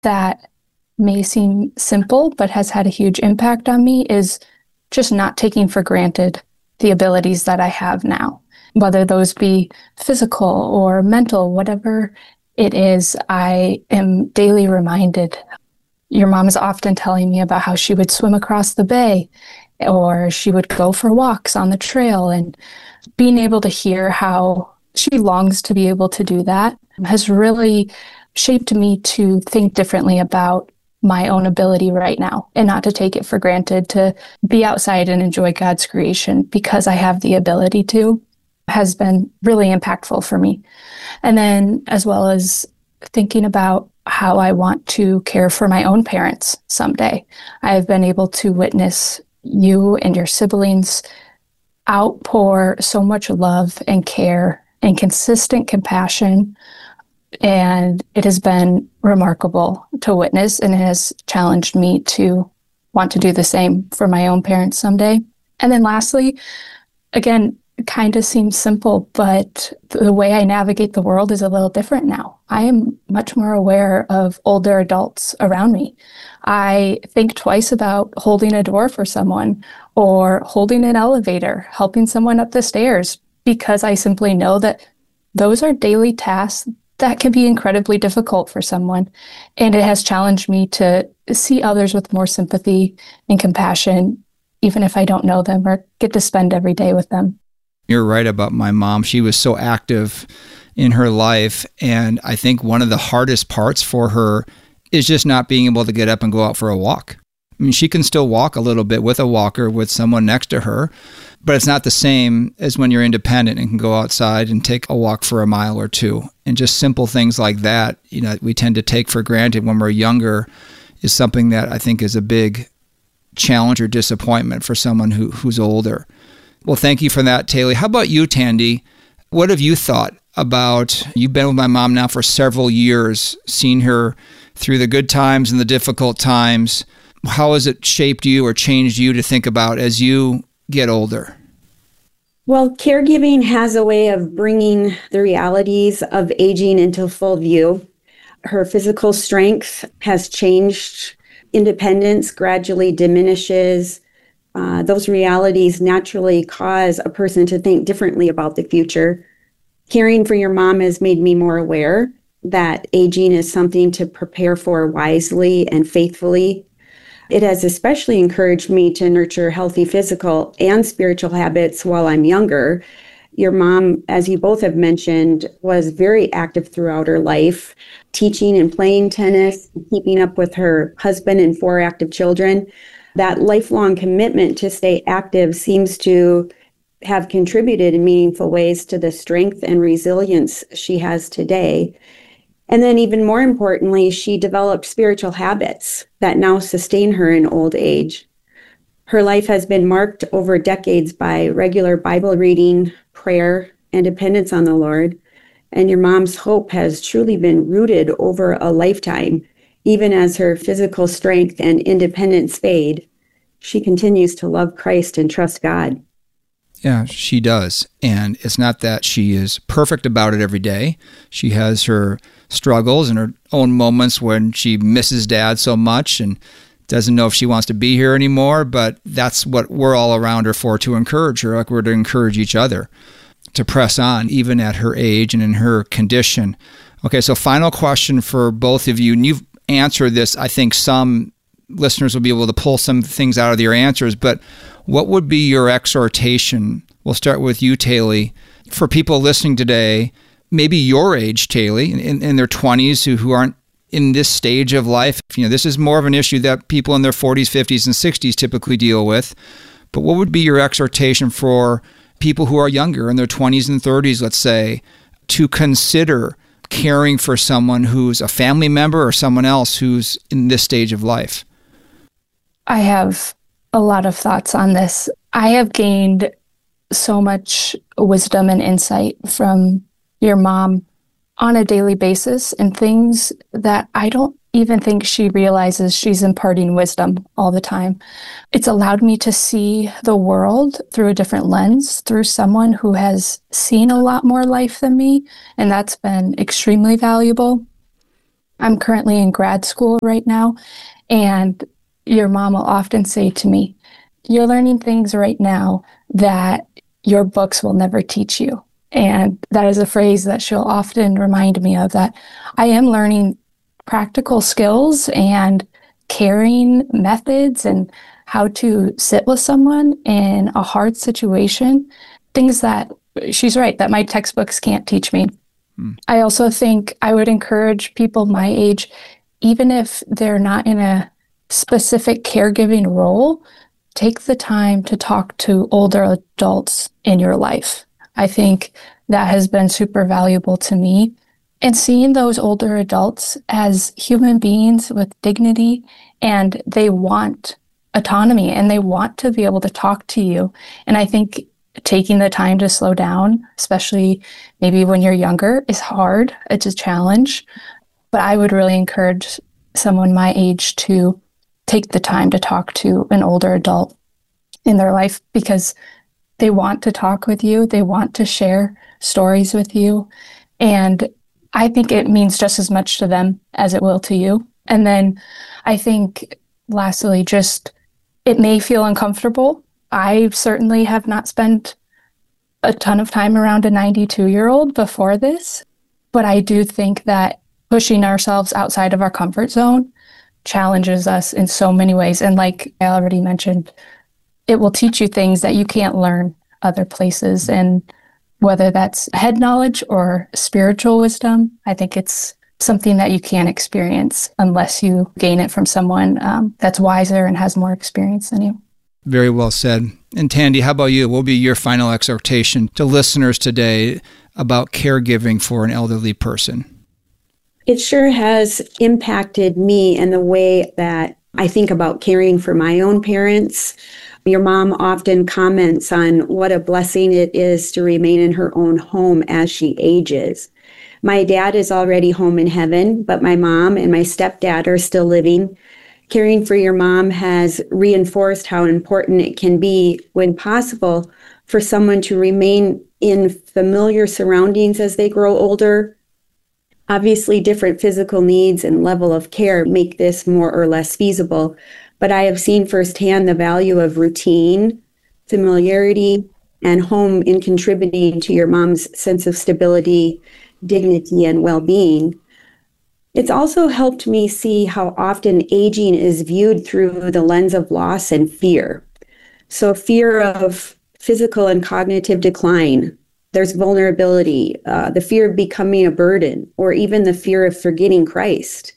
that may seem simple, but has had a huge impact on me is just not taking for granted the abilities that I have now, whether those be physical or mental, whatever it is. I am daily reminded. Your mom is often telling me about how she would swim across the bay or she would go for walks on the trail, and being able to hear how she longs to be able to do that has really shaped me to think differently about my own ability right now and not to take it for granted to be outside and enjoy God's creation because I have the ability to has been really impactful for me. And then as well as thinking about how I want to care for my own parents someday. I have been able to witness you and your siblings outpour so much love and care and consistent compassion. And it has been remarkable to witness, and it has challenged me to want to do the same for my own parents someday. And then lastly, again, it kind of seems simple, but the way I navigate the world is a little different now. I am much more aware of older adults around me. I think twice about holding a door for someone or holding an elevator, helping someone up the stairs, because I simply know that those are daily tasks that can be incredibly difficult for someone. And it has challenged me to see others with more sympathy and compassion, even if I don't know them or get to spend every day with them. You're right about my mom. She was so active in her life. And I think one of the hardest parts for her is just not being able to get up and go out for a walk. I mean, she can still walk a little bit with a walker with someone next to her, but it's not the same as when you're independent and can go outside and take a walk for a mile or two. And just simple things like that, we tend to take for granted when we're younger, is something that I think is a big challenge or disappointment for someone who's older. Well, thank you for that, Taylor. How about you, Tandy? What have you thought about, you've been with my mom now for several years, seen her through the good times and the difficult times. How has it shaped you or changed you to think about as you get older? Well, caregiving has a way of bringing the realities of aging into full view. Her physical strength has changed. Independence gradually diminishes. Those realities naturally cause a person to think differently about the future. Caring for your mom has made me more aware that aging is something to prepare for wisely and faithfully. It has especially encouraged me to nurture healthy physical and spiritual habits while I'm younger. Your mom, as you both have mentioned, was very active throughout her life, teaching and playing tennis, keeping up with her husband and 4 active children. That lifelong commitment to stay active seems to have contributed in meaningful ways to the strength and resilience she has today. And then even more importantly, she developed spiritual habits that now sustain her in old age. Her life has been marked over decades by regular Bible reading, prayer, and dependence on the Lord. And your mom's hope has truly been rooted over a lifetime. Even as her physical strength and independence fade, she continues to love Christ and trust God. Yeah, she does. And it's not that she is perfect about it every day. She has her struggles and her own moments when she misses Dad so much and doesn't know if she wants to be here anymore, but that's what we're all around her for, to encourage her, like we're to encourage each other to press on, even at her age and in her condition. Okay, so final question for both of you. And you've answered this. I think some listeners will be able to pull some things out of your answers, but what would be your exhortation? We'll start with you, Taylor, for people listening today, maybe your age, Taylor, in their 20s who aren't in this stage of life. This is more of an issue that people in their 40s, 50s, and 60s typically deal with. But what would be your exhortation for people who are younger, in their 20s and 30s, let's say, to consider caring for someone who's a family member or someone else who's in this stage of life? I have a lot of thoughts on this. I have gained so much wisdom and insight from your mom on a daily basis, and things that I don't even think she realizes she's imparting wisdom all the time. It's allowed me to see the world through a different lens, through someone who has seen a lot more life than me, and that's been extremely valuable. I'm currently in grad school right now, and your mom will often say to me, "You're learning things right now that your books will never teach you." And that is a phrase that she'll often remind me of, that I am learning practical skills and caring methods and how to sit with someone in a hard situation, things that she's right, that my textbooks can't teach me. I also think I would encourage people my age, even if they're not in a specific caregiving role, take the time to talk to older adults in your life. I think that has been super valuable to me. And seeing those older adults as human beings with dignity, and they want autonomy and they want to be able to talk to you. And I think taking the time to slow down, especially maybe when you're younger, is hard. It's a challenge. But I would really encourage someone my age to take the time to talk to an older adult in their life, because they want to talk with you. They want to share stories with you. And I think it means just as much to them as it will to you. And then I think, lastly, just it may feel uncomfortable. I certainly have not spent a ton of time around a 92-year-old before this, but I do think that pushing ourselves outside of our comfort zone challenges us in so many ways. And like I already mentioned, it will teach you things that you can't learn other places. And whether that's head knowledge or spiritual wisdom, I think it's something that you can't experience unless you gain it from someone that's wiser and has more experience than you. Very well said. And Tandy, how about you? What will be your final exhortation to listeners today about caregiving for an elderly person? It sure has impacted me in the way that I think about caring for my own parents. Your mom often comments on what a blessing it is to remain in her own home as she ages. My dad is already home in heaven, but my mom and my stepdad are still living. Caring for your mom has reinforced how important it can be, when possible, for someone to remain in familiar surroundings as they grow older. Obviously, different physical needs and level of care make this more or less feasible, but I have seen firsthand the value of routine, familiarity, and home in contributing to your mom's sense of stability, dignity, and well-being. It's also helped me see how often aging is viewed through the lens of loss and fear. So fear of physical and cognitive decline. There's vulnerability, the fear of becoming a burden, or even the fear of forgetting Christ.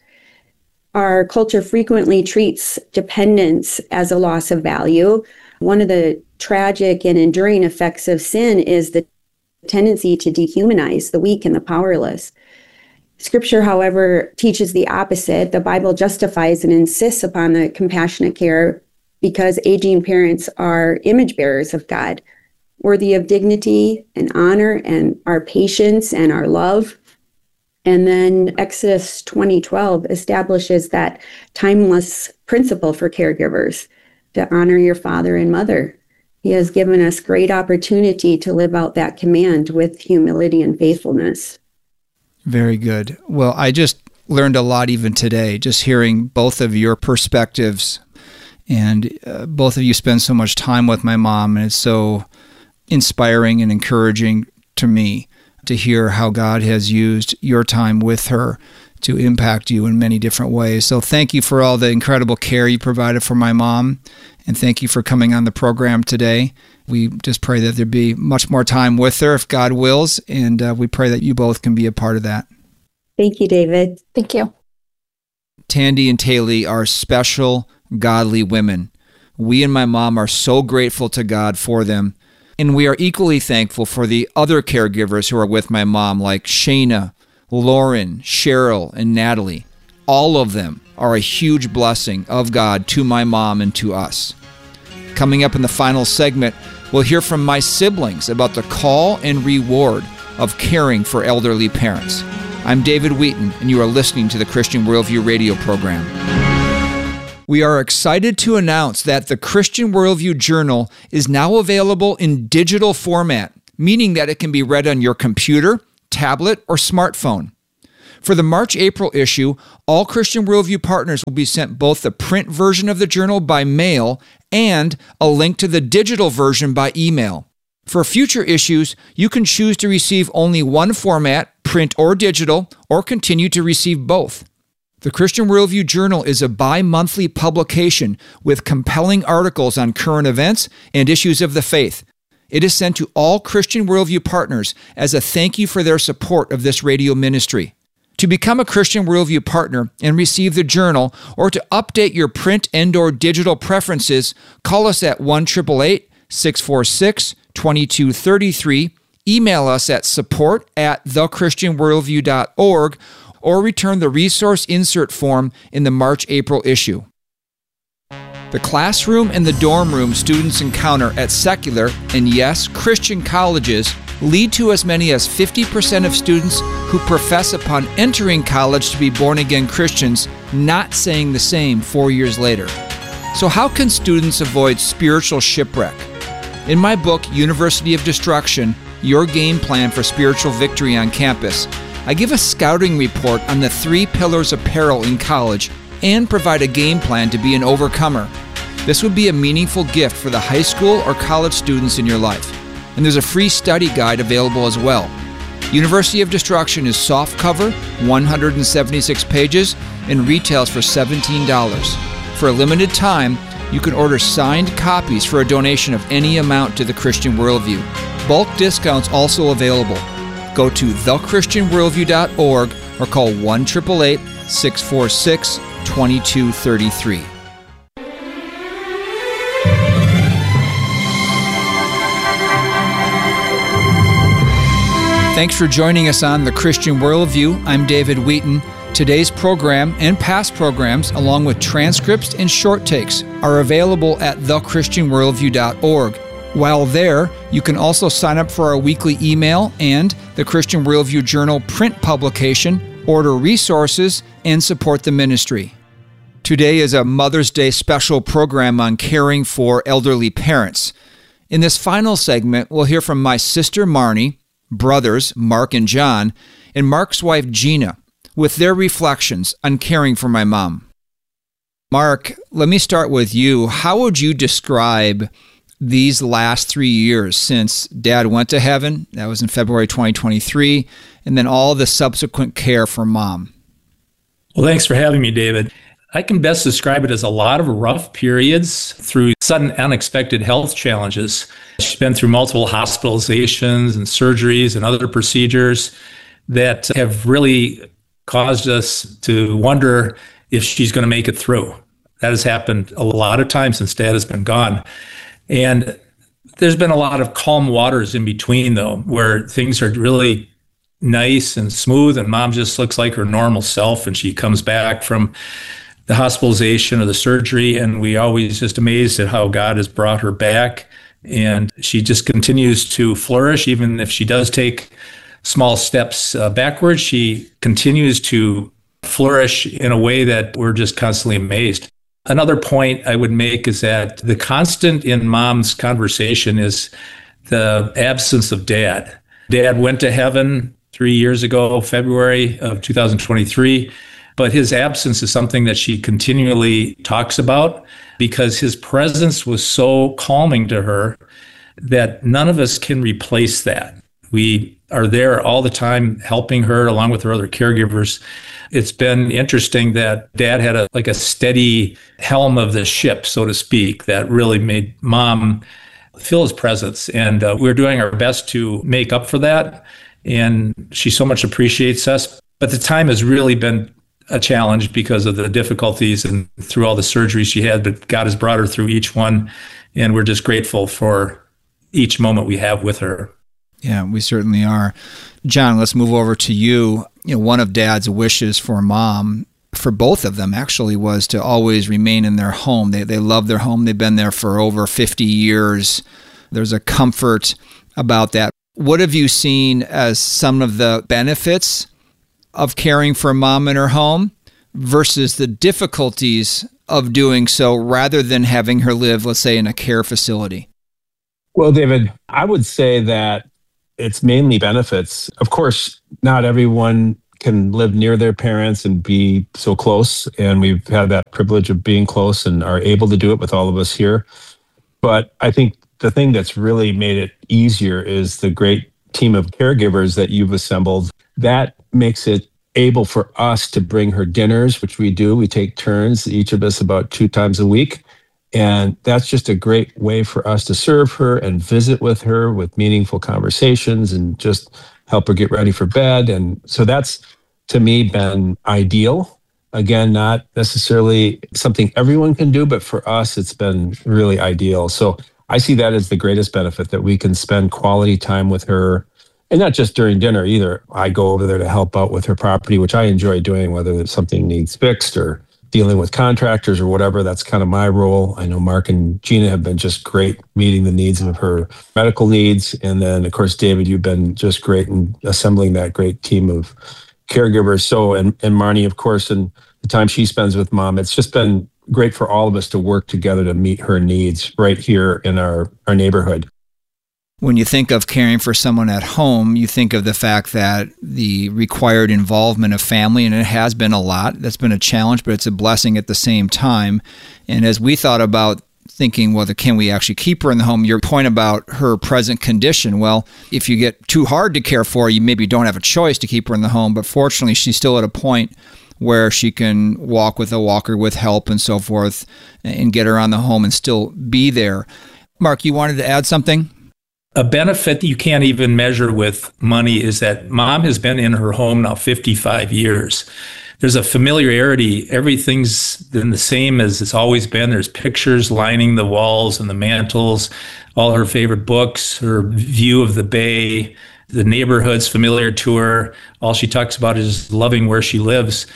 Our culture frequently treats dependence as a loss of value. One of the tragic and enduring effects of sin is the tendency to dehumanize the weak and the powerless. Scripture, however, teaches the opposite. The Bible justifies and insists upon the compassionate care because aging parents are image bearers of God, worthy of dignity and honor and our patience and our love. And then Exodus 20:12 establishes that timeless principle for caregivers to honor your father and mother. He has given us great opportunity to live out that command with humility and faithfulness. Very good. Well, I just learned a lot even today, just hearing both of your perspectives. And both of you spend so much time with my mom, and it's so inspiring and encouraging to me to hear how God has used your time with her to impact you in many different ways. So thank you for all the incredible care you provided for my mom, and thank you for coming on the program today. We just pray that there be much more time with her if God wills, and we pray that you both can be a part of that. Thank you, David. Thank you. Tandy and Taylor are special, godly women. We and my mom are so grateful to God for them. And we are equally thankful for the other caregivers who are with my mom, like Shayna, Lauren, Cheryl, and Natalie. All of them are a huge blessing of God to my mom and to us. Coming up in the final segment, we'll hear from my siblings about the call and reward of caring for elderly parents. I'm David Wheaton, and you are listening to the Christian Worldview radio program. We are excited to announce that the Christian Worldview Journal is now available in digital format, meaning that it can be read on your computer, tablet, or smartphone. For the March-April issue, all Christian Worldview partners will be sent both the print version of the journal by mail and a link to the digital version by email. For future issues, you can choose to receive only one format, print or digital, or continue to receive both. The Christian Worldview Journal is a bi-monthly publication with compelling articles on current events and issues of the faith. It is sent to all Christian Worldview partners as a thank you for their support of this radio ministry. To become a Christian Worldview partner and receive the journal, or to update your print and/or digital preferences, call us at 1-888-646-2233, email us at support@thechristianworldview.org, or return the resource insert form in the March-April issue. The classroom and the dorm room students encounter at secular and, yes, Christian colleges lead to as many as 50% of students who profess upon entering college to be born-again Christians not saying the same 4 years later. So how can students avoid spiritual shipwreck? In my book, University of Destruction, Your Game Plan for Spiritual Victory on Campus, I give a scouting report on the 3 pillars of peril in college and provide a game plan to be an overcomer. This would be a meaningful gift for the high school or college students in your life. And there's a free study guide available as well. University of Destruction is softcover, 176 pages, and retails for $17. For a limited time, you can order signed copies for a donation of any amount to the Christian Worldview. Bulk discounts also available. Go to thechristianworldview.org or call 1-888-646-2233. Thanks for joining us on The Christian Worldview. I'm David Wheaton. Today's program and past programs, along with transcripts and short takes, are available at thechristianworldview.org. While there, you can also sign up for our weekly email and the Christian Worldview Journal print publication, order resources, and support the ministry. Today is a Mother's Day special program on caring for elderly parents. In this final segment, we'll hear from my sister Marnie, brothers Mark and John, and Mark's wife Gina, with their reflections on caring for my mom. Mark, let me start with you. How would you describe these last 3 years since Dad went to heaven? That was in February 2023, and then all the subsequent care for Mom. Well, thanks for having me, David. I can best describe it as a lot of rough periods through sudden unexpected health challenges. She's been through multiple hospitalizations and surgeries and other procedures that have really caused us to wonder if she's going to make it through. That has happened a lot of times since Dad has been gone. And there's been a lot of calm waters in between, though, where things are really nice and smooth and Mom just looks like her normal self and she comes back from the hospitalization or the surgery, and we always just amazed at how God has brought her back. And she just continues to flourish. Even if she does take small steps backwards, she continues to flourish in a way that we're just constantly amazed. Another point I would make is that the constant in Mom's conversation is the absence of Dad. Dad went to heaven 3 years ago, February of 2023. But his absence is something that she continually talks about because his presence was so calming to her that none of us can replace that. We are there all the time helping her along with her other caregivers. It's been interesting that Dad had a steady helm of the ship, so to speak, that really made Mom feel his presence. And we're doing our best to make up for that. And she so much appreciates us. But the time has really been a challenge because of the difficulties and through all the surgeries she had, but God has brought her through each one, and we're just grateful for each moment we have with her. Yeah, we certainly are. John, let's move over to you. One of Dad's wishes for Mom, for both of them actually, was to always remain in their home. They love their home. They've been there for over 50 years. There's a comfort about that. What have you seen as some of the benefits of caring for Mom in her home versus the difficulties of doing so rather than having her live, let's say, in a care facility? Well, David, I would say that it's mainly benefits. Of course, not everyone can live near their parents and be so close. And we've had that privilege of being close and are able to do it with all of us here. But I think the thing that's really made it easier is the great team of caregivers that you've assembled. That makes it able for us to bring her dinners, which we do. We take turns, each of us about 2 times a week. And that's just a great way for us to serve her and visit with her with meaningful conversations and just help her get ready for bed. And so that's, to me, been ideal. Again, not necessarily something everyone can do, but for us, it's been really ideal. So I see that as the greatest benefit, that we can spend quality time with her. And not just during dinner either. I go over there to help out with her property, which I enjoy doing, whether something needs fixed or dealing with contractors or whatever. That's kind of my role. I know Mark and Gina have been just great meeting the needs of her medical needs. And then, of course, David, you've been just great in assembling that great team of caregivers. So, and Marnie, of course, and the time she spends with Mom, it's just been great for all of us to work together to meet her needs right here in our neighborhood. When you think of caring for someone at home, you think of the fact that the required involvement of family, and it has been a lot. That's been a challenge, but it's a blessing at the same time. And as we thought about thinking, whether can we actually keep her in the home, your point about her present condition, well, if you get too hard to care for, you maybe don't have a choice to keep her in the home, but fortunately, she's still at a point where she can walk with a walker with help and so forth and get around the home and still be there. Mark, you wanted to add something? A benefit that you can't even measure with money is that Mom has been in her home now 55 years. There's a familiarity. Everything's been the same as it's always been. There's pictures lining the walls and the mantels, all her favorite books, her view of the bay, the neighborhood's familiar to her. All she talks about is loving where she lives.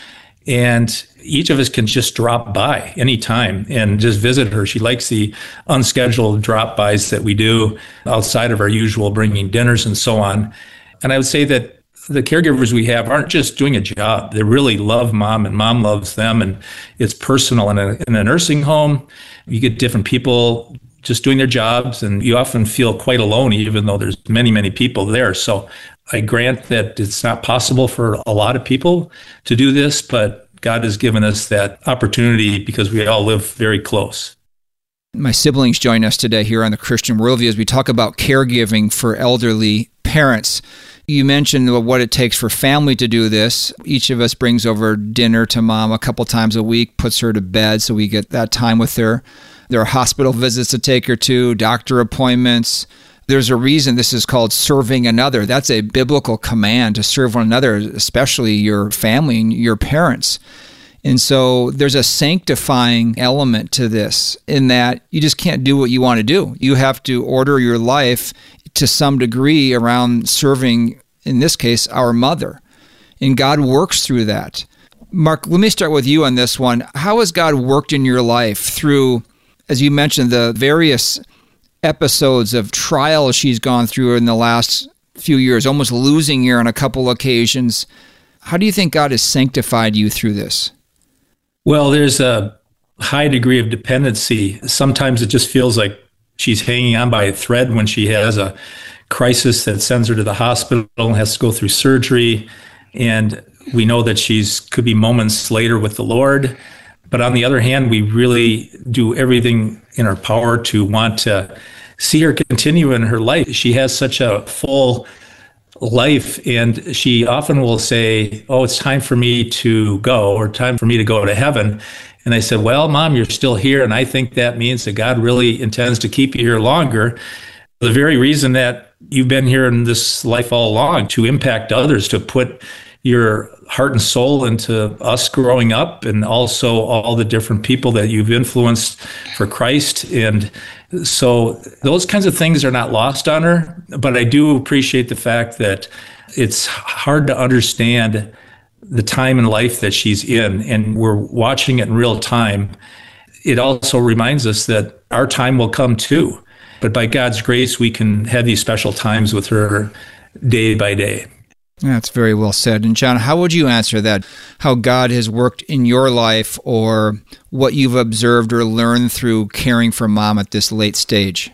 And each of us can just drop by anytime and just visit her. She likes the unscheduled drop-bys that we do outside of our usual bringing dinners and so on. And I would say that the caregivers we have aren't just doing a job. They really love Mom, and Mom loves them. And it's personal. In a nursing home, you get different people just doing their jobs, and you often feel quite alone, even though there's many, many people there. So I grant that it's not possible for a lot of people to do this, but God has given us that opportunity because we all live very close. My siblings join us today here on the Christian Worldview as we talk about caregiving for elderly parents. You mentioned what it takes for family to do this. Each of us brings over dinner to Mom a couple times a week, puts her to bed so we get that time with her. There are hospital visits to take her to, doctor appointments. There's a reason this is called serving another. That's a biblical command to serve one another, especially your family and your parents. And so there's a sanctifying element to this in that you just can't do what you want to do. You have to order your life to some degree around serving, in this case, our mother. And God works through that. Mark, let me start with you on this one. How has God worked in your life through, as you mentioned, the various episodes of trials she's gone through in the last few years, almost losing you on a couple occasions? How do you think God has sanctified you through this? Well, there's a high degree of dependency. Sometimes it just feels like she's hanging on by a thread when she has a crisis that sends her to the hospital and has to go through surgery. And we know that could be moments later with the Lord. But on the other hand, we really do everything in our power to want to see her continue in her life. She has such a full life, and she often will say, "Oh, it's time for me to go, or time for me to go to heaven." And I said, "Well, Mom, you're still here, and I think that means that God really intends to keep you here longer. The very reason that you've been here in this life all along, to impact others, to put your heart and soul into us growing up, and also all the different people that you've influenced for Christ." And so those kinds of things are not lost on her, but I do appreciate the fact that it's hard to understand the time in life that she's in, and we're watching it in real time. It also reminds us that our time will come too, but by God's grace, we can have these special times with her day by day. That's very well said. And John, how would you answer that? How God has worked in your life, or what you've observed or learned through caring for Mom at this late stage?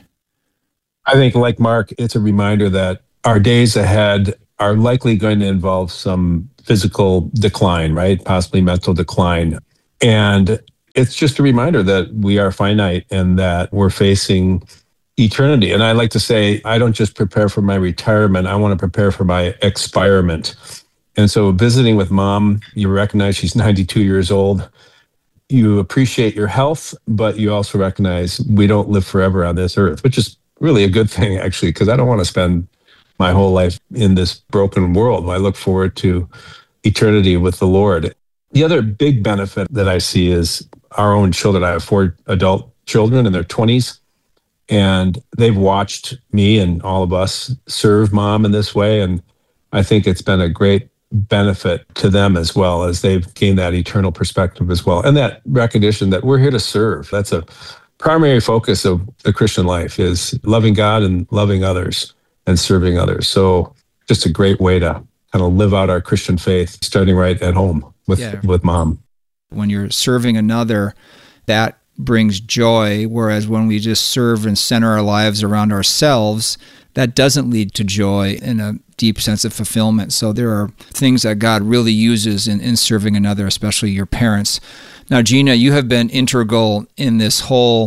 I think, like Mark, it's a reminder that our days ahead are likely going to involve some physical decline, right? Possibly mental decline. And it's just a reminder that we are finite and that we're facing eternity. And I like to say, I don't just prepare for my retirement, I want to prepare for my expirement. And so visiting with mom, you recognize she's 92 years old. You appreciate your health, but you also recognize we don't live forever on this earth, which is really a good thing, actually, because I don't want to spend my whole life in this broken world. I look forward to eternity with the Lord. The other big benefit that I see is our own children. I have 4 adult children in their 20s, and they've watched me and all of us serve mom in this way. And I think it's been a great benefit to them as well, as they've gained that eternal perspective as well. And that recognition that we're here to serve. That's a primary focus of the Christian life, is loving God and loving others and serving others. So just a great way to kind of live out our Christian faith, starting right at home with mom. When you're serving another, that brings joy, whereas when we just serve and center our lives around ourselves, that doesn't lead to joy and a deep sense of fulfillment. So there are things that God really uses in serving another, especially your parents. Now, Gina, you have been integral in this whole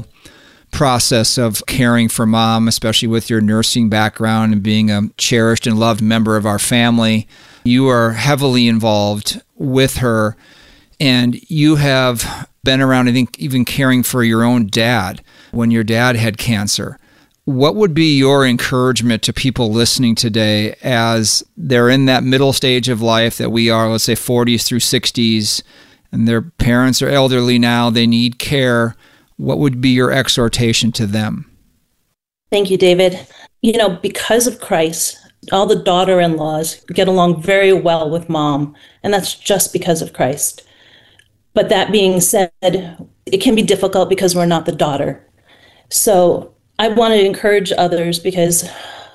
process of caring for mom, especially with your nursing background and being a cherished and loved member of our family. You are heavily involved with her, and you have been around, I think, even caring for your own dad when your dad had cancer. What would be your encouragement to people listening today as they're in that middle stage of life that we are, let's say 40s through 60s, and their parents are elderly now, they need care? What would be your exhortation to them? Thank you, David. Because of Christ, all the daughter-in-laws get along very well with mom, and that's just because of Christ. But that being said, it can be difficult because we're not the daughter. So I want to encourage others, because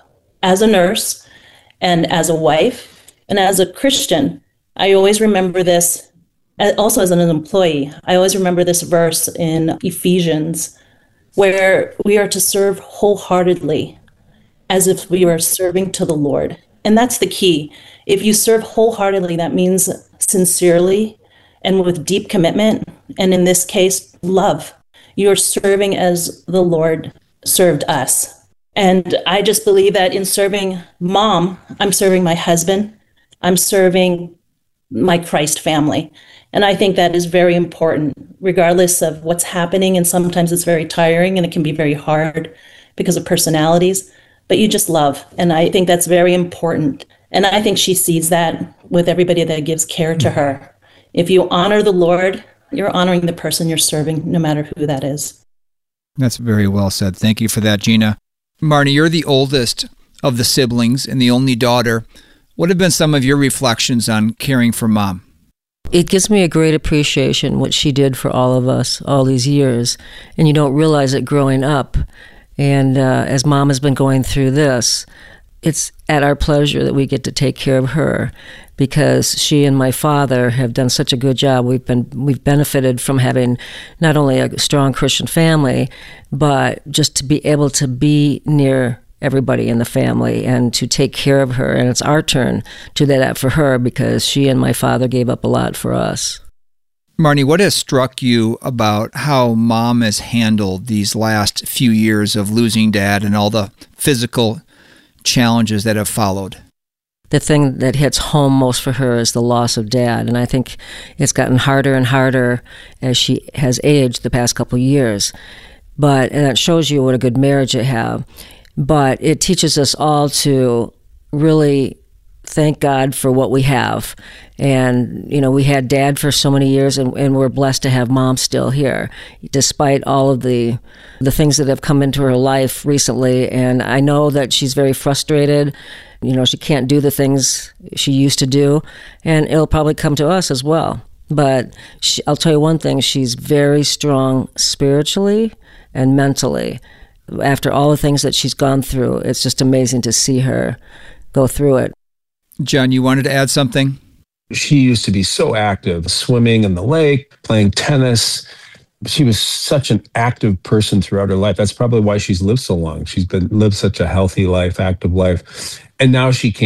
as a nurse and as a wife and as a Christian, I always remember this, also as an employee, I always remember this verse in Ephesians, where we are to serve wholeheartedly as if we were serving to the Lord. And that's the key. If you serve wholeheartedly, that means sincerely and with deep commitment. And in this case, love. You're serving as the Lord served us. And I just believe that in serving mom, I'm serving my husband, I'm serving my Christ family. And I think that is very important, regardless of what's happening. And sometimes it's very tiring and it can be very hard because of personalities, but you just love. And I think that's very important. And I think she sees that with everybody that gives care to her. If you honor the Lord, you're honoring the person you're serving, no matter who that is. That's very well said. Thank you for that, Gina. Marnie, you're the oldest of the siblings and the only daughter. What have been some of your reflections on caring for mom? It gives me a great appreciation what she did for all of us all these years, and you don't realize it growing up. And as mom has been going through this, it's at our pleasure that we get to take care of her, because she and my father have done such a good job. We've benefited from having not only a strong Christian family, but just to be able to be near everybody in the family and to take care of her. And it's our turn to do that for her, because she and my father gave up a lot for us. Marnie, what has struck you about how mom has handled these last few years of losing dad and all the physical challenges that have followed? The thing that hits home most for her is the loss of dad. And I think it's gotten harder and harder as she has aged the past couple of years. And it shows you what a good marriage you have. But it teaches us all to really thank God for what we have. And, we had dad for so many years, and we're blessed to have mom still here, despite all of the things that have come into her life recently. And I know that she's very frustrated. She can't do the things she used to do, and it'll probably come to us as well. But I'll tell you one thing, she's very strong spiritually and mentally. After all the things that she's gone through, it's just amazing to see her go through it. John, you wanted to add something? She used to be so active, swimming in the lake, playing tennis. She was such an active person throughout her life. That's probably why she's lived so long. She's lived such a healthy life, active life. And now she can't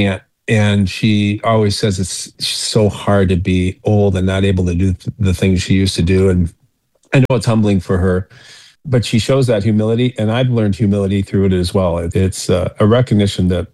And she always says it's so hard to be old and not able to do the things she used to do. And I know it's humbling for her, but she shows that humility. And I've learned humility through it as well. It's a recognition that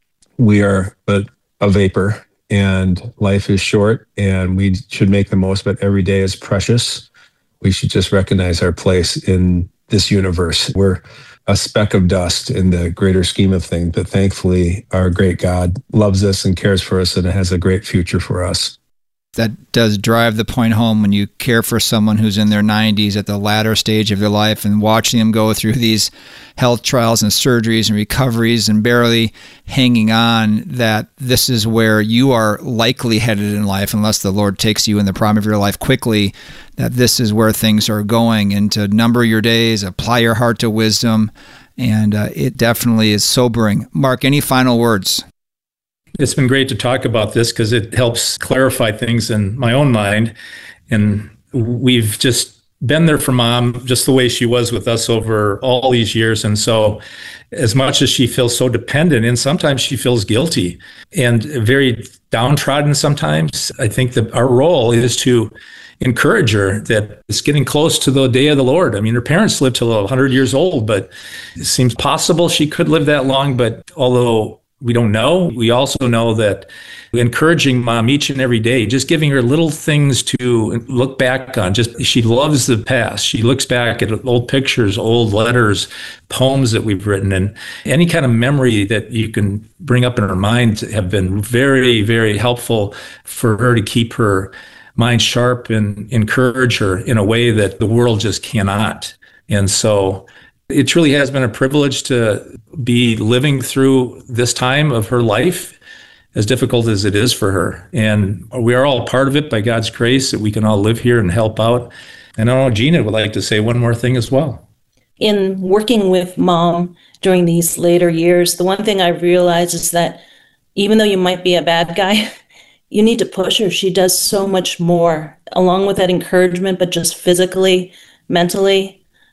we are but a vapor and life is short and we should make the most of it. Every day is precious. We should just recognize our place in this universe. We're a speck of dust in the greater scheme of things, but thankfully our great God loves us and cares for us and has a great future for us. That does drive the point home when you care for someone who's in their 90s at the latter stage of their life and watching them go through these health trials and surgeries and recoveries and barely hanging on, that this is where you are likely headed in life unless the Lord takes you in the prime of your life quickly, that this is where things are going, and to number your days, apply your heart to wisdom, and it definitely is sobering. Mark, any final words? It's been great to talk about this because it helps clarify things in my own mind. And we've just been there for Mom just the way she was with us over all these years. And so as much as she feels so dependent, and sometimes she feels guilty and very downtrodden sometimes, I think that our role is to encourage her that it's getting close to the day of the Lord. I mean, her parents lived till 100 years old, but it seems possible she could live that long. But although we don't know, we also know that encouraging Mom each and every day, just giving her little things to look back on. Just, she loves the past. She looks back at old pictures, old letters, poems that we've written, and any kind of memory that you can bring up in her mind have been very, very helpful for her to keep her mind sharp and encourage her in a way that the world just cannot. And so it truly has been a privilege to be living through this time of her life, as difficult as it is for her. And we are all part of it by God's grace, that we can all live here and help out. And I know Gina would like to say one more thing as well. In working with Mom during these later years, the one thing I realized is that even though you might be a bad guy, you need to push her. She does so much more, along with that encouragement, but just physically, mentally,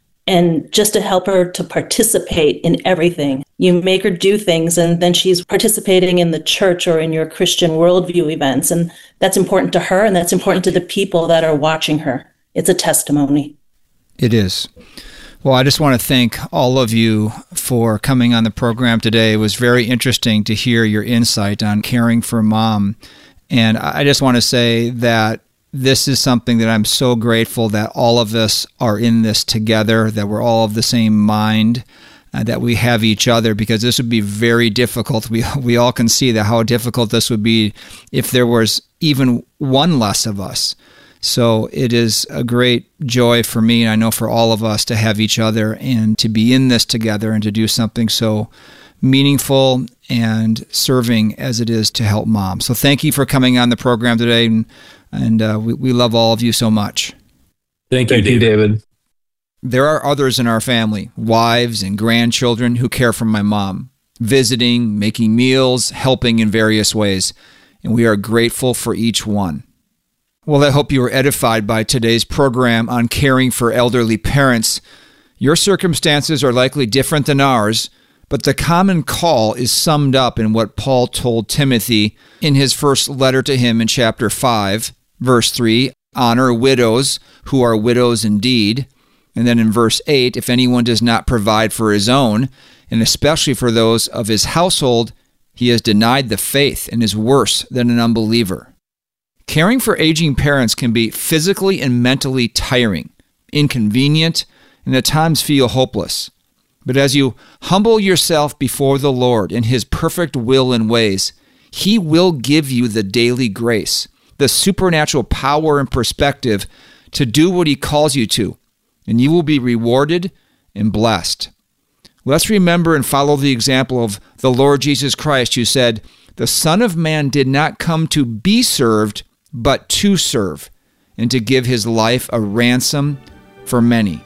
and just to help her to participate in everything. You make her do things, and then she's participating in the church or in your Christian worldview events. And that's important to her, and that's important to the people that are watching her. It's a testimony. It is. Well, I just want to thank all of you for coming on the program today. It was very interesting to hear your insight on caring for Mom. And I just want to say that this is something that I'm so grateful that all of us are in this together, that we're all of the same mind, that we have each other, because this would be very difficult. We all can see that how difficult this would be if there was even one less of us. So it is a great joy for me, and I know for all of us, to have each other and to be in this together and to do something so meaningful and serving as it is to help Mom. So thank you for coming on the program today, and we love all of you so much. Thank you, David. There are others in our family, wives and grandchildren, who care for my mom, visiting, making meals, helping in various ways, and we are grateful for each one. Well, I hope you were edified by today's program on caring for elderly parents. Your circumstances are likely different than ours, but the common call is summed up in what Paul told Timothy in his first letter to him in chapter 5, verse 3, honor widows who are widows indeed. And then in verse 8, if anyone does not provide for his own, and especially for those of his household, he has denied the faith and is worse than an unbeliever. Caring for aging parents can be physically and mentally tiring, inconvenient, and at times feel hopeless. But as you humble yourself before the Lord in His perfect will and ways, He will give you the daily grace, the supernatural power and perspective to do what He calls you to, and you will be rewarded and blessed. Let's remember and follow the example of the Lord Jesus Christ, who said, "The Son of Man did not come to be served, but to serve, and to give His life a ransom for many."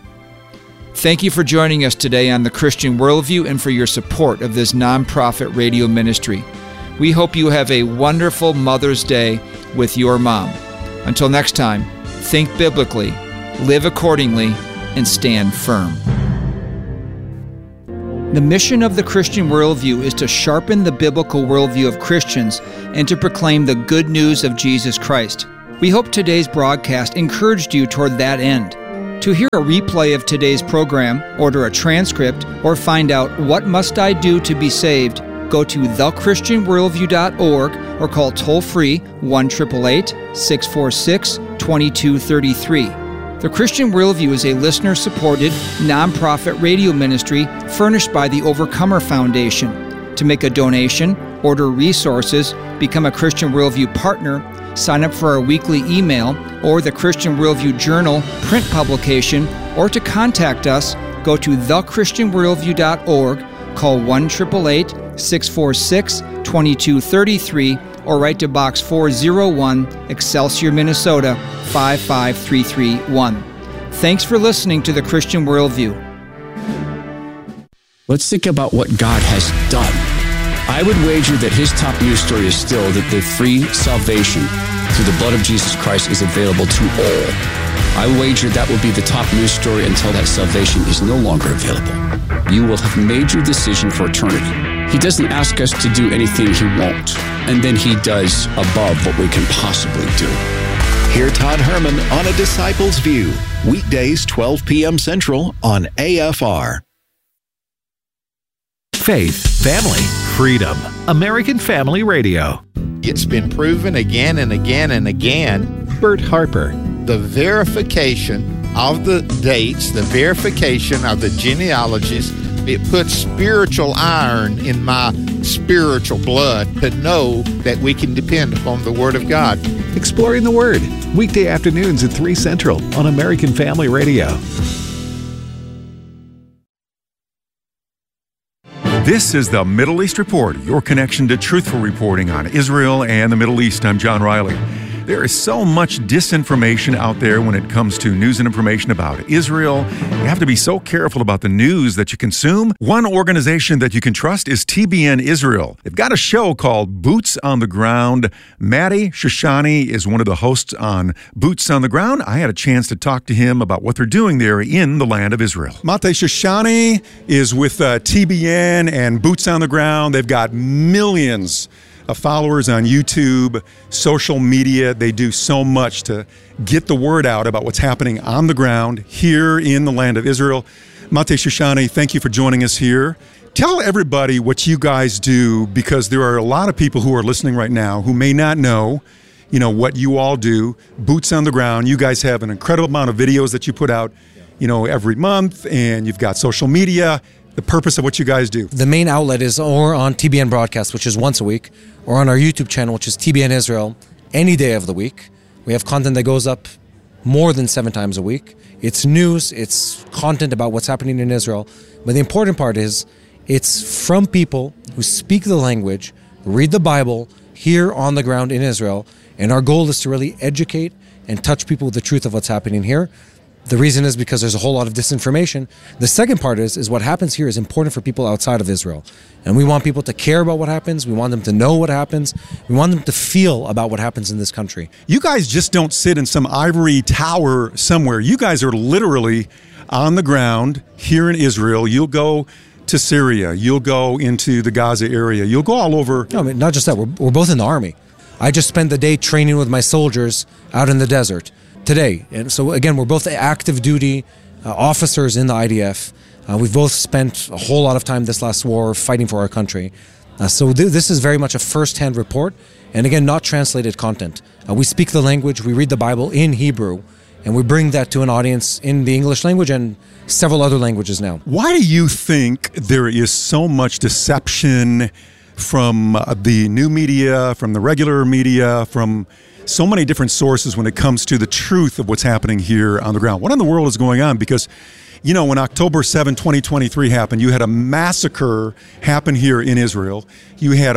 Thank you for joining us today on The Christian Worldview and for your support of this nonprofit radio ministry. We hope you have a wonderful Mother's Day with your mom. Until next time, think biblically, live accordingly, and stand firm. The mission of the Christian Worldview is to sharpen the biblical worldview of Christians and to proclaim the good news of Jesus Christ. We hope today's broadcast encouraged you toward that end. To hear a replay of today's program, order a transcript, or find out what must I do to be saved, go to thechristianworldview.org or call toll-free 1-888-646-2233. The Christian Worldview is a listener-supported, nonprofit radio ministry furnished by the Overcomer Foundation. To make a donation, order resources, become a Christian Worldview partner, sign up for our weekly email or the Christian Worldview Journal print publication, or to contact us, go to thechristianworldview.org, call 1-888-646-2233, or write to Box 401, Excelsior, Minnesota 55331. Thanks for listening to the Christian Worldview. Let's think about what God has done. I would wager that his top news story is still that the free salvation through the blood of Jesus Christ is available to all. I wager that will be the top news story until that salvation is no longer available. You will have made your decision for eternity. He doesn't ask us to do anything he won't, and then he does above what we can possibly do. Hear Todd Herman on A Disciple's View, weekdays 12 p.m. Central on AFR. Faith, family, freedom. American Family Radio. It's been proven again and again and again. Bert Harper. The verification of the dates, the verification of the genealogies, it puts spiritual iron in my spiritual blood to know that we can depend upon the Word of God. Exploring the Word, weekday afternoons at 3 Central on American Family Radio. This is the Middle East Report, your connection to truthful reporting on Israel and the Middle East. I'm John Riley. There is so much disinformation out there when it comes to news and information about Israel. You have to be so careful about the news that you consume. One organization that you can trust is TBN Israel. They've got a show called Boots on the Ground. Matti Shoshani is one of the hosts on Boots on the Ground. I had a chance to talk to him about what they're doing there in the land of Israel. Matti Shoshani is with TBN and Boots on the Ground. They've got millions of followers on YouTube, social media. They do so much to get the word out about what's happening on the ground here in the land of Israel. Matti Shoshani, thank you for joining us here. Tell everybody what you guys do, because there are a lot of people who are listening right now who may not know, what you all do. Boots on the Ground. You guys have an incredible amount of videos that you put out, every month, and you've got social media. The purpose of what you guys do. The main outlet is or on TBN Broadcast, which is once a week, or on our YouTube channel, which is TBN Israel, any day of the week. We have content that goes up more than 7 times a week. It's news, it's content about what's happening in Israel. But the important part is it's from people who speak the language, read the Bible here on the ground in Israel. And our goal is to really educate and touch people with the truth of what's happening here. The reason is because there's a whole lot of disinformation. The second part is what happens here is important for people outside of Israel. And we want people to care about what happens. We want them to know what happens. We want them to feel about what happens in this country. You guys just don't sit in some ivory tower somewhere. You guys are literally on the ground here in Israel. You'll go to Syria. You'll go into the Gaza area. You'll go all over. No, not just that. We're both in the army. I just spent the day training with my soldiers out in the desert today. And so again, we're both active duty officers in the IDF. We've both spent a whole lot of time this last war fighting for our country. So this is very much a first-hand report, and again, not translated content. We speak the language, we read the Bible in Hebrew, and we bring that to an audience in the English language and several other languages now. Why do you think there is so much deception from the new media, from the regular media, from so many different sources when it comes to the truth of what's happening here on the ground? What in the world is going on? Because, when October 7, 2023 happened, you had a massacre happen here in Israel. You had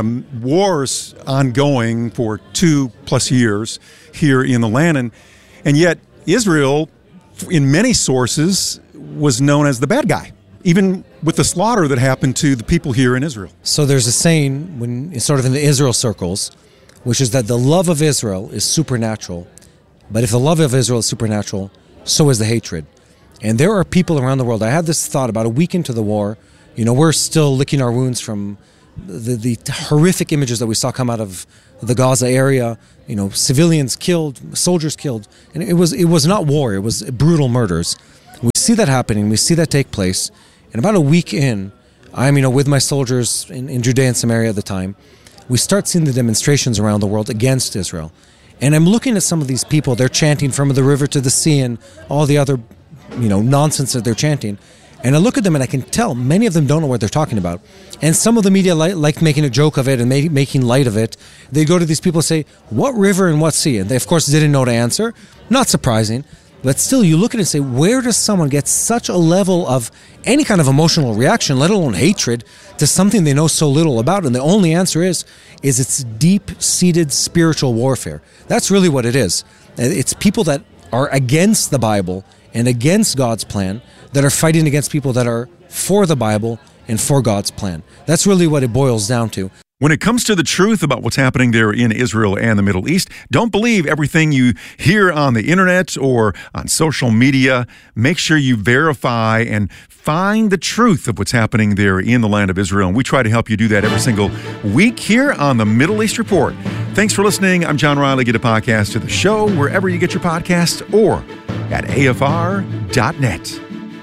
wars ongoing for 2+ years here in the land. And yet Israel, in many sources, was known as the bad guy, even with the slaughter that happened to the people here in Israel. So there's a saying when sort of in the Israel circles, which is that the love of Israel is supernatural. But if the love of Israel is supernatural, so is the hatred. And there are people around the world. I had this thought about a week into the war, We're still licking our wounds from the horrific images that we saw come out of the Gaza area. Civilians killed, soldiers killed, and it was not war; it was brutal murders. We see that happening. We see that take place. And about a week in, I'm with my soldiers in Judea and Samaria at the time. We start seeing the demonstrations around the world against Israel, and I'm looking at some of these people. They're chanting from the river to the sea and all the other, nonsense that they're chanting. And I look at them and I can tell many of them don't know what they're talking about. And some of the media like making a joke of it and making light of it. They go to these people and say, what river and what sea? And they, of course, didn't know to answer. Not surprising. But still, you look at it and say, where does someone get such a level of any kind of emotional reaction, let alone hatred, to something they know so little about? And the only answer is it's deep-seated spiritual warfare. That's really what it is. It's people that are against the Bible and against God's plan that are fighting against people that are for the Bible and for God's plan. That's really what it boils down to. When it comes to the truth about what's happening there in Israel and the Middle East, don't believe everything you hear on the internet or on social media. Make sure you verify and find the truth of what's happening there in the land of Israel. And we try to help you do that every single week here on the Middle East Report. Thanks for listening. I'm John Riley. Get a podcast to the show wherever you get your podcasts or at afr.net.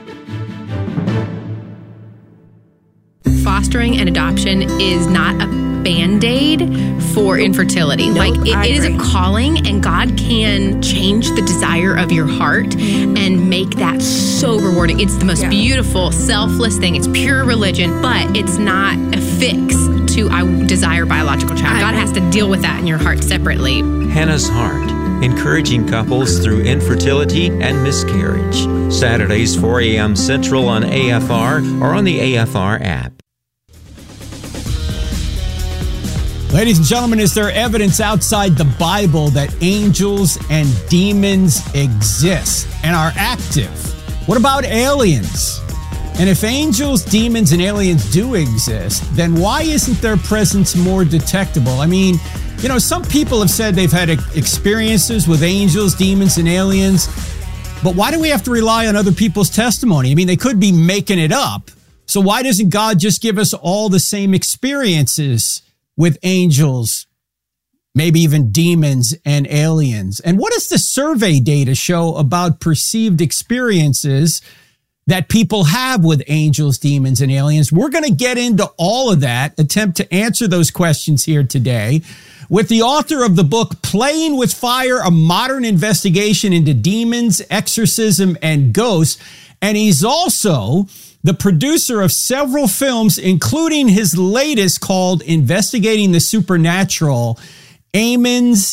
Fostering and adoption is not a Band-Aid for infertility. Nope, it is a calling, and God can change the desire of your heart and make that so rewarding. It's the most beautiful, selfless thing. It's pure religion, but it's not a fix to I desire biological child. God has to deal with that in your heart separately. Hannah's Heart, encouraging couples through infertility and miscarriage. Saturdays, 4 a.m. Central on AFR or on the AFR app. Ladies and gentlemen, is there evidence outside the Bible that angels and demons exist and are active? What about aliens? And if angels, demons, and aliens do exist, then why isn't their presence more detectable? I mean, some people have said they've had experiences with angels, demons, and aliens, but why do we have to rely on other people's testimony? I mean, they could be making it up. So why doesn't God just give us all the same experiences with angels, maybe even demons and aliens? And what does the survey data show about perceived experiences that people have with angels, demons, and aliens? We're going to get into all of that, attempt to answer those questions here today with the author of the book, Playing with Fire, A Modern Investigation into Demons, Exorcism, and Ghosts. And he's also the producer of several films, including his latest called Investigating the Supernatural, Angels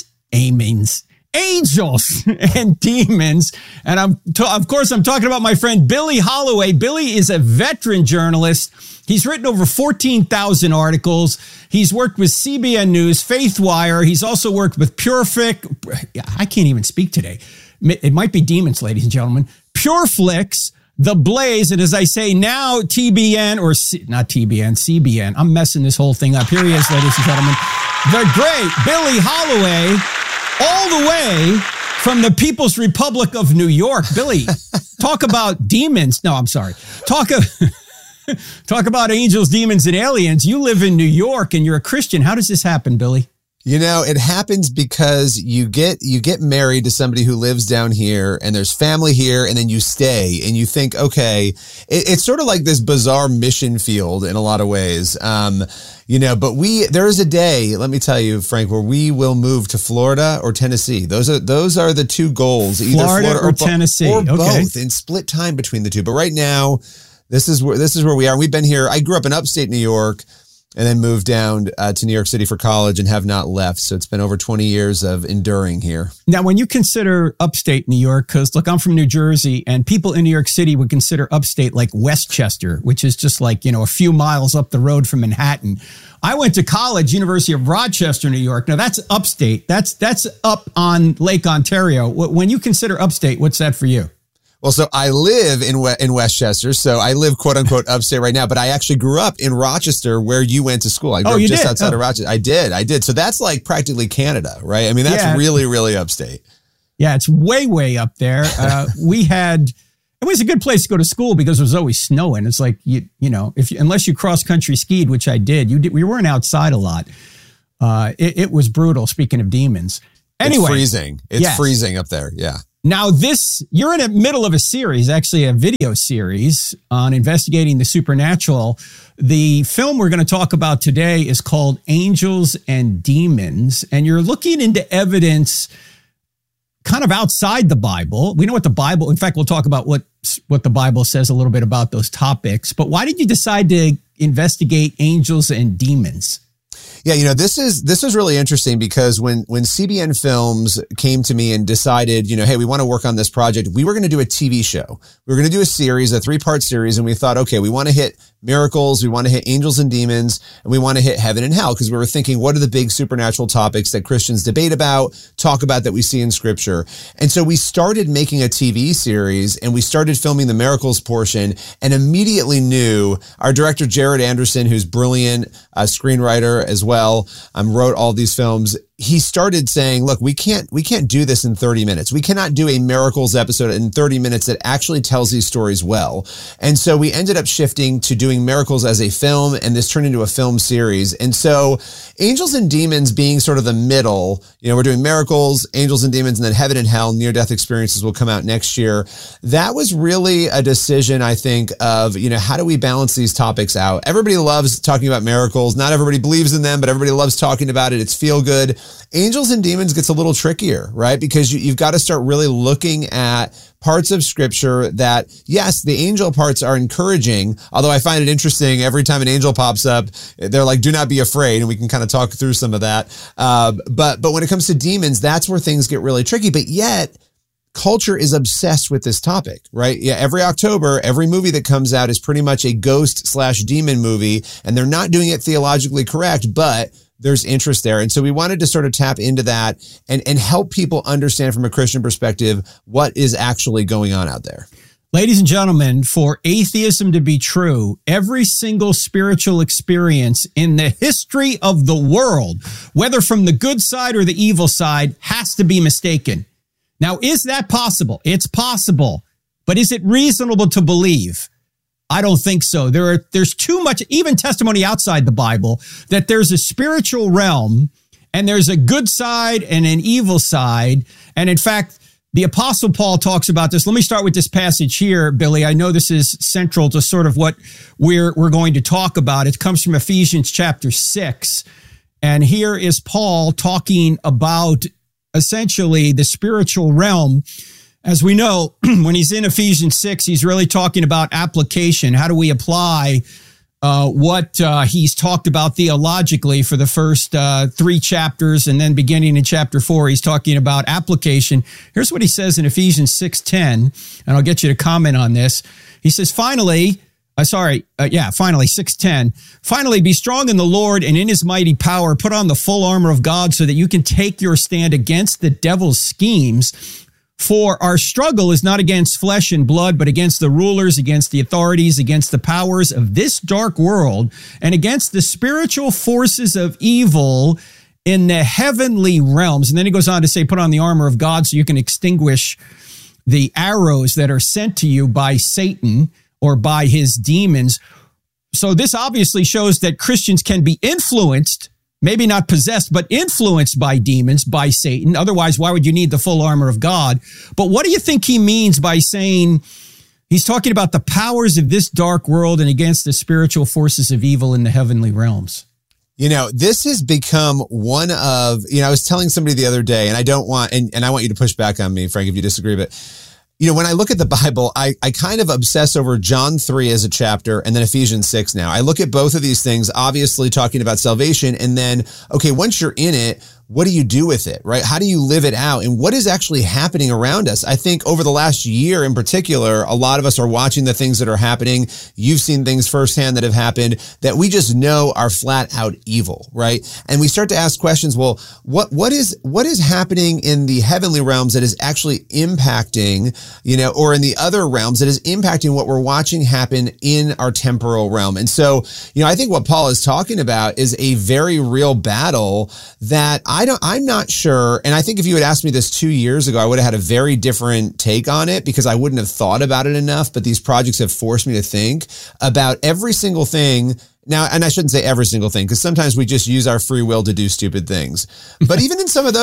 and Demons. And of course, I'm talking about my friend Billy Holloway. Billy is a veteran journalist. He's written over 14,000 articles. He's worked with CBN News, FaithWire. He's also worked with PureFlix. I can't even speak today. It might be demons, ladies and gentlemen. PureFlix, The Blaze, and as I say now, TBN, or not TBN, CBN. I'm messing this whole thing up. Here he is, ladies and gentlemen. The great Billy Holloway, all the way from the People's Republic of New York. Billy, talk about demons. No, I'm sorry. Talk about angels, demons, and aliens. You live in New York and you're a Christian. How does this happen, Billy? It happens because you get married to somebody who lives down here and there's family here, and then you stay and you think, okay, it's sort of like this bizarre mission field in a lot of ways. But there is a day, let me tell you, Frank, where we will move to Florida or Tennessee. Those are the two goals, either Florida or Tennessee, or both, and split time between the two. But right now, this is where we are. We've been here. I grew up in upstate New York, and then moved down to New York City for college and have not left. So it's been over 20 years of enduring here. Now, when you consider upstate New York, because look, I'm from New Jersey, and people in New York City would consider upstate like Westchester, which is just like, a few miles up the road from Manhattan. I went to college, University of Rochester, New York. Now that's upstate. That's up on Lake Ontario. When you consider upstate, what's that for you? Well, so I live in Westchester, so I live quote unquote upstate right now, but I actually grew up in Rochester where you went to school. I grew up just outside of Rochester. I did. So that's like practically Canada, right? I mean, that's really, really upstate. Yeah, it's way, way up there. We had It was a good place to go to school because it was always snowing. It's like, unless you cross country skied, which I did, we weren't outside a lot. It was brutal, speaking of demons. Anyway. It's freezing. It's freezing up there. Yeah. Now you're in the middle of a series, actually a video series on investigating the supernatural. The film we're going to talk about today is called Angels and Demons, and you're looking into evidence kind of outside the Bible. We know what the Bible, in fact, we'll talk about what the Bible says a little bit about those topics, but why did you decide to investigate angels and demons? Yeah, this is really interesting because when CBN Films came to me and decided, hey, we want to work on this project, we were going to do a TV show. We were going to do a series, a 3-part series, and we thought, okay, we want to hit miracles, we want to hit angels and demons, and we want to hit heaven and hell, because we were thinking, what are the big supernatural topics that Christians debate about, talk about, that we see in Scripture? And so we started making a TV series, and we started filming the miracles portion, and immediately knew our director, Jared Anderson, who's brilliant, a screenwriter as well, wrote all these films. He started saying, look, we can't do this in 30 minutes. We cannot do a miracles episode in 30 minutes that actually tells these stories well. And so we ended up shifting to doing miracles as a film, and this turned into a film series. And so Angels and Demons being sort of the middle, we're doing miracles, angels and demons, and then heaven and hell, near-death experiences will come out next year. That was really a decision, I think, of, how do we balance these topics out? Everybody loves talking about miracles. Not everybody believes in them, but everybody loves talking about it. It's feel good. Angels and demons gets a little trickier, right? Because you've got to start really looking at parts of Scripture that, yes, the angel parts are encouraging, although I find it interesting every time an angel pops up, they're like, do not be afraid, and we can kind of talk through some of that. But when it comes to demons, that's where things get really tricky. But yet, culture is obsessed with this topic, right? Yeah, every October, every movie that comes out is pretty much a ghost/demon movie, and they're not doing it theologically correct, but there's interest there. And so we wanted to sort of tap into that and help people understand from a Christian perspective what is actually going on out there. Ladies and gentlemen, for atheism to be true, every single spiritual experience in the history of the world, whether from the good side or the evil side, has to be mistaken. Now, is that possible? It's possible. But is it reasonable to believe? I don't think so. There's too much, even testimony outside the Bible, that there's a spiritual realm and there's a good side and an evil side. And in fact, the Apostle Paul talks about this. Let me start with this passage here, Billy. I know this is central to sort of what we're going to talk about. It comes from Ephesians chapter 6. And here is Paul talking about essentially the spiritual realm. As we know, when he's in Ephesians 6, he's really talking about application. How do we apply what he's talked about theologically for the first 3 chapters, and then beginning in chapter 4, he's talking about application. Here's what he says in Ephesians 6:10, and I'll get you to comment on this. He says, finally, 6:10. Finally, be strong in the Lord and in his mighty power. Put on the full armor of God so that you can take your stand against the devil's schemes. For our struggle is not against flesh and blood, but against the rulers, against the authorities, against the powers of this dark world, and against the spiritual forces of evil in the heavenly realms. And then he goes on to say, put on the armor of God so you can extinguish the arrows that are sent to you by Satan or by his demons. So this obviously shows that Christians can be influenced, maybe not possessed, but influenced by demons, by Satan. Otherwise, why would you need the full armor of God? But what do you think he means by saying he's talking about the powers of this dark world and against the spiritual forces of evil in the heavenly realms? This has become one of, I was telling somebody the other day, and I don't want, and I want you to push back on me, Frank, if you disagree, but when I look at the Bible, I kind of obsess over John 3 as a chapter and then Ephesians 6 now. I look at both of these things, obviously talking about salvation, and then, okay, once you're in it, what do you do with it, right? How do you live it out? And what is actually happening around us? I think over the last year in particular, a lot of us are watching the things that are happening. You've seen things firsthand that have happened that we just know are flat out evil, right? And we start to ask questions, well, what is happening in the heavenly realms that is actually impacting, or in the other realms that is impacting what we're watching happen in our temporal realm? And so, I think what Paul is talking about is a very real battle that I'm not sure. And I think if you had asked me this 2 years ago, I would have had a very different take on it because I wouldn't have thought about it enough. But these projects have forced me to think about every single thing. Now, and I shouldn't say every single thing because sometimes we just use our free will to do stupid things. But even in some of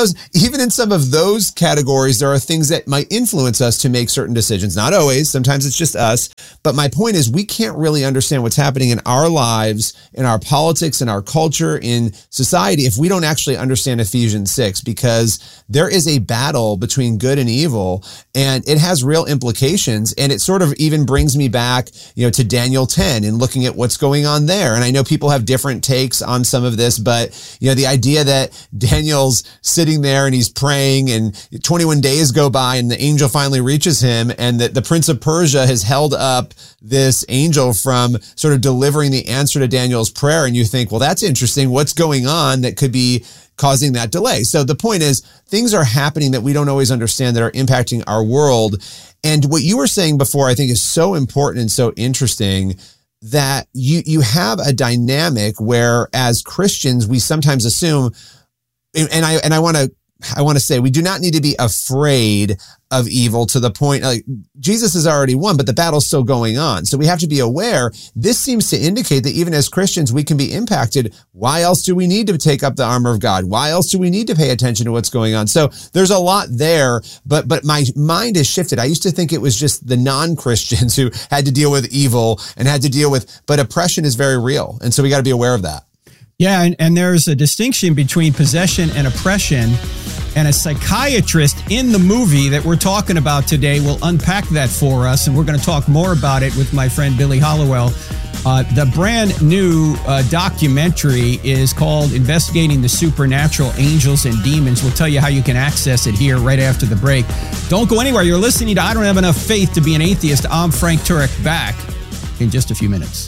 those categories, there are things that might influence us to make certain decisions. Not always. Sometimes it's just us. But my point is we can't really understand what's happening in our lives, in our politics, in our culture, in society, if we don't actually understand Ephesians 6, because there is a battle between good and evil, and it has real implications. And it sort of even brings me back, to Daniel 10 and looking at what's going on there. And I know people have different takes on some of this, but the idea that Daniel's sitting there and he's praying and 21 days go by and the angel finally reaches him, and that the Prince of Persia has held up this angel from sort of delivering the answer to Daniel's prayer. And you think, well, that's interesting. What's going on that could be causing that delay? So the point is, things are happening that we don't always understand that are impacting our world. And what you were saying before, I think is so important and so interesting, that you have a dynamic where as Christians, we sometimes assume, and I want to say, we do not need to be afraid of evil to the point, like Jesus has already won, but the battle's still going on. So we have to be aware. This seems to indicate that even as Christians, we can be impacted. Why else do we need to take up the armor of God? Why else do we need to pay attention to what's going on? So there's a lot there, but my mind has shifted. I used to think it was just the non-Christians who had to deal with evil and had to deal with, but oppression is very real. And so we got to be aware of that. Yeah, and there's a distinction between possession and oppression. And a psychiatrist in the movie that we're talking about today will unpack that for us. And we're going to talk more about it with my friend Billy Hallowell. The brand new documentary is called Investigating the Supernatural, Angels and Demons. We'll tell you how you can access it here right after the break. Don't go anywhere. You're listening to I Don't Have Enough Faith to Be an Atheist. I'm Frank Turek, back in just a few minutes.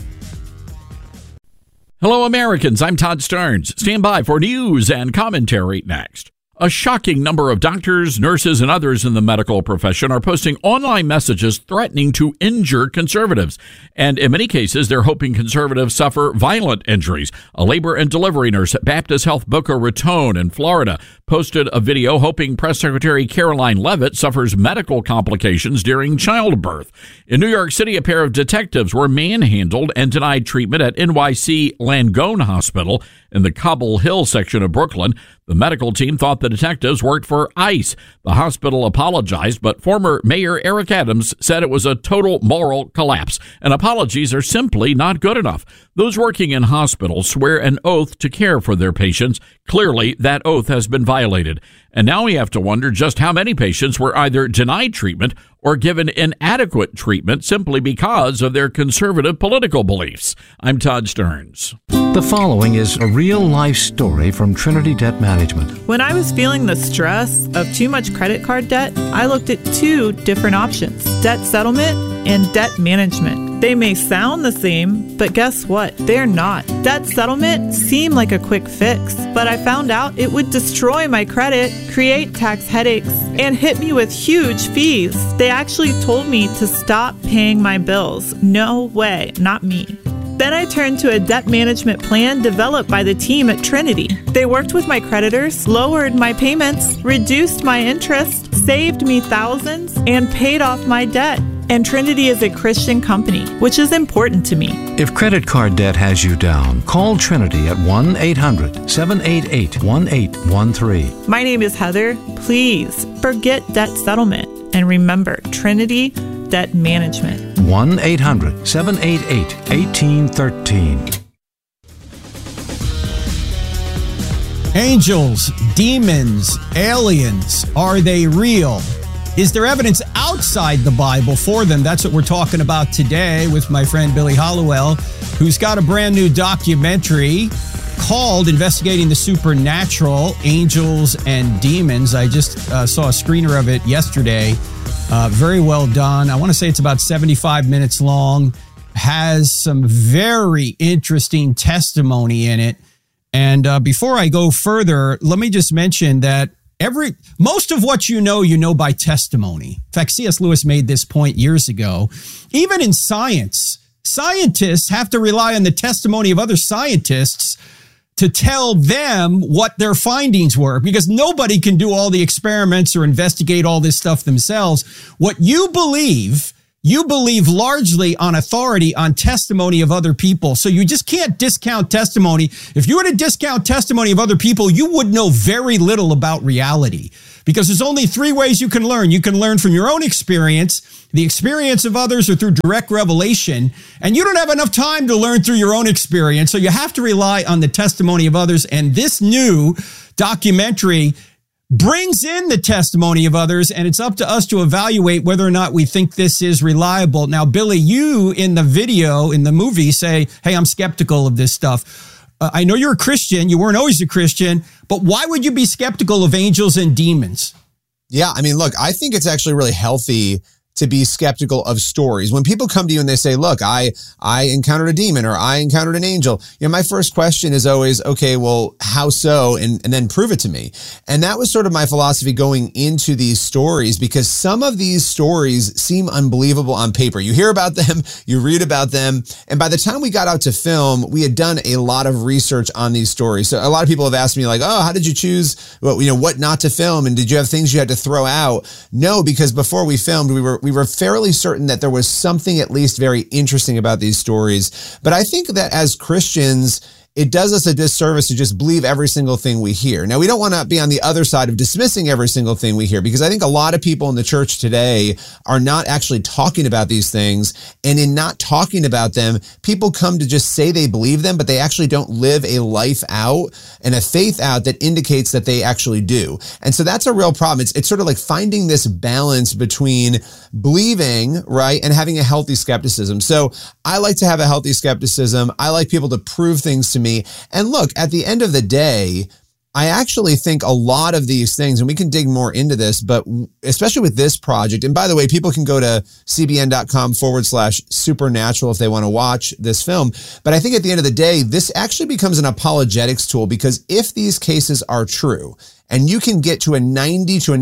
Hello, Americans. I'm Todd Stearns. Stand by for news and commentary next. A shocking number of doctors, nurses, and others in the medical profession are posting online messages threatening to injure conservatives. And in many cases, they're hoping conservatives suffer violent injuries. A labor and delivery nurse at Baptist Health Boca Raton in Florida posted a video hoping Press Secretary Caroline Leavitt suffers medical complications during childbirth. In New York City, a pair of detectives were manhandled and denied treatment at NYC Langone Hospital in the Cobble Hill section of Brooklyn. The medical team thought the detectives worked for ICE. The hospital apologized, but former Mayor Eric Adams said it was a total moral collapse, and apologies are simply not good enough. Those working in hospitals swear an oath to care for their patients. Clearly, that oath has been violated. And now we have to wonder just how many patients were either denied treatment or given inadequate treatment simply because of their conservative political beliefs. I'm Todd Stearns. The following is a real-life story from Trinity Debt Management. When I was feeling the stress of too much credit card debt, I looked at two different options: debt settlement and debt management. They may sound the same, but guess what? They're not. Debt settlement seemed like a quick fix, but I found out it would destroy my credit, create tax headaches, and hit me with huge fees. They actually told me to stop paying my bills. No way, not me. Then I turned to a debt management plan developed by the team at Trinity. They worked with my creditors, lowered my payments, reduced my interest, saved me thousands, and paid off my debt. And Trinity is a Christian company, which is important to me. If credit card debt has you down, call Trinity at 1-800-788-1813. My name is Heather. Please forget debt settlement and remember Trinity Debt Management. 1-800-788-1813. Angels, demons, aliens, are they real? Is there evidence outside the Bible for them? That's what we're talking about today with my friend Billy Hallowell, who's got a brand new documentary called Investigating the Supernatural, Angels and Demons. I just saw a screener of it yesterday. Very well done. I want to say it's about 75 minutes long, has some very interesting testimony in it. And before I go further, let me just mention that most of what you know by testimony. In fact, C.S. Lewis made this point years ago. Even in science, scientists have to rely on the testimony of other scientists to tell them what their findings were, because nobody can do all the experiments or investigate all this stuff themselves. What you believe largely on authority, on testimony of other people. So you just can't discount testimony. If you were to discount testimony of other people, you would know very little about reality, because there's only three ways you can learn. You can learn from your own experience, the experience of others, or through direct revelation. And you don't have enough time to learn through your own experience. So you have to rely on the testimony of others. And this new documentary brings in the testimony of others, and it's up to us to evaluate whether or not we think this is reliable. Now, Billy, you in the video, in the movie, say, hey, I'm skeptical of this stuff. I know you're a Christian. You weren't always a Christian, but why would you be skeptical of angels and demons? Yeah, I mean, look, I think it's actually really healthy to be skeptical of stories. When people come to you and they say, look, I encountered a demon or I encountered an angel, my first question is always, okay, well, how so? And then prove it to me. And that was sort of my philosophy going into these stories, because some of these stories seem unbelievable on paper. You hear about them, you read about them. And by the time we got out to film, we had done a lot of research on these stories. So a lot of people have asked me like, oh, how did you choose what not to film? And did you have things you had to throw out? No, because before we filmed, we were fairly certain that there was something at least very interesting about these stories. But I think that as Christians, it does us a disservice to just believe every single thing we hear. Now, we don't want to be on the other side of dismissing every single thing we hear, because I think a lot of people in the church today are not actually talking about these things. And in not talking about them, people come to just say they believe them, but they actually don't live a life out and a faith out that indicates that they actually do. And so that's a real problem. It's sort of like finding this balance between believing, right, and having a healthy skepticism. So I like to have a healthy skepticism. I like people to prove things to me. And look, at the end of the day, I actually think a lot of these things, and we can dig more into this, but especially with this project, and by the way, people can go to cbn.com/supernatural if they want to watch this film. But I think at the end of the day, this actually becomes an apologetics tool, because if these cases are true, and you can get to a 90 to a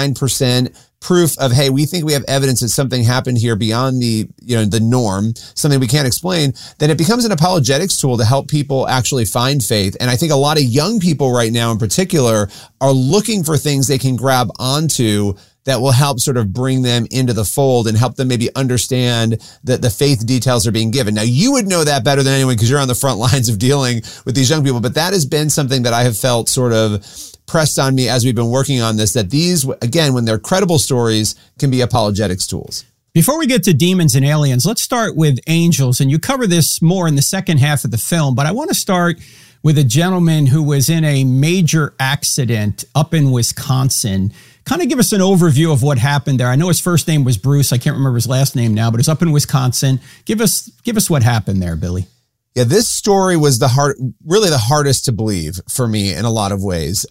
99% proof of, hey, we think we have evidence that something happened here beyond the norm, something we can't explain, then it becomes an apologetics tool to help people actually find faith. And I think a lot of young people right now in particular are looking for things they can grab onto that will help sort of bring them into the fold and help them maybe understand that the faith details are being given. Now, you would know that better than anyone because you're on the front lines of dealing with these young people, but that has been something that I have felt sort of pressed on me as we've been working on this, that these, again, when they're credible stories, can be apologetics tools. Before we get to demons and aliens, let's start with angels. And you cover this more in the second half of the film, but I want to start with a gentleman who was in a major accident up in Wisconsin. Kind of give us an overview of what happened there. I know his first name was Bruce. I can't remember his last name now, but it's up in Wisconsin. Give us what happened there, Billy. Yeah, this story was really the hardest to believe for me in a lot of ways,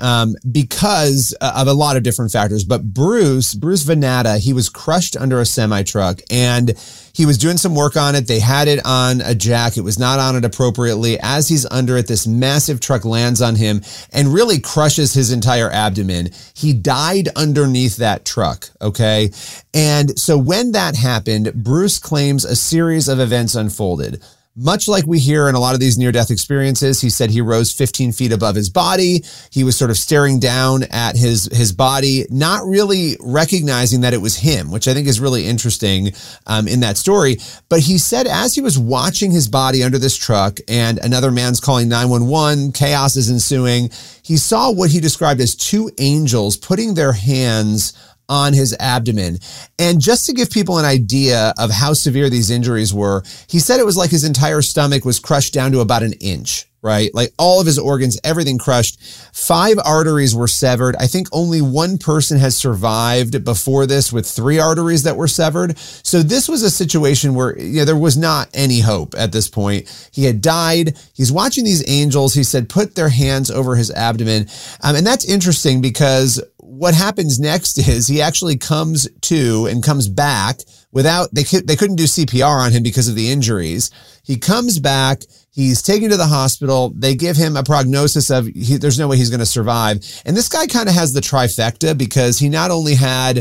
because of a lot of different factors. But Bruce Venata, he was crushed under a semi-truck, and he was doing some work on it. They had it on a jack. It was not on it appropriately. As he's under it, this massive truck lands on him and really crushes his entire abdomen. He died underneath that truck, okay? And so when that happened, Bruce claims a series of events unfolded. Much like we hear in a lot of these near-death experiences, he said he rose 15 feet above his body. He was sort of staring down at his body, not really recognizing that it was him, which I think is really interesting in that story. But he said as he was watching his body under this truck and another man's calling 911, chaos is ensuing, he saw what he described as two angels putting their hands on his abdomen. And just to give people an idea of how severe these injuries were, he said it was like his entire stomach was crushed down to about an inch, right? Like all of his organs, everything crushed. 5 arteries were severed. I think only one person has survived before this with 3 arteries that were severed. So this was a situation where there was not any hope at this point. He had died. He's watching these angels. He said, put their hands over his abdomen. And that's interesting because what happens next is he actually comes to and comes back without, they couldn't do CPR on him because of the injuries. He comes back. He's taken to the hospital. They give him a prognosis of there's no way he's going to survive. And this guy kind of has the trifecta because he not only had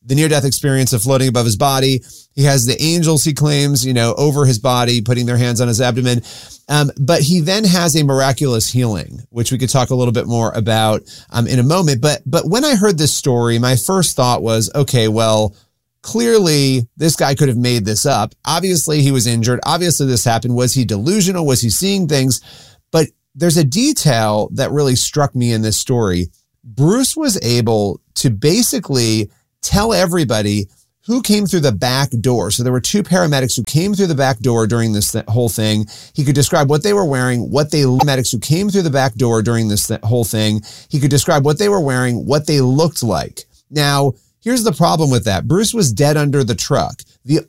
the near-death experience of floating above his body. He has the angels, he claims, over his body, putting their hands on his abdomen. But he then has a miraculous healing, which we could talk a little bit more about in a moment. But when I heard this story, my first thought was, okay, well, clearly this guy could have made this up. Obviously he was injured. Obviously this happened. Was he delusional? Was he seeing things? But there's a detail that really struck me in this story. Bruce was able to basically tell everybody who came through the back door. So there were 2 paramedics who came through the back door during this whole thing. He could describe what they were wearing, paramedics who came through the back door during this whole thing. He could describe what they were wearing, what they looked like. Now, here's the problem with that. Bruce was dead under the truck.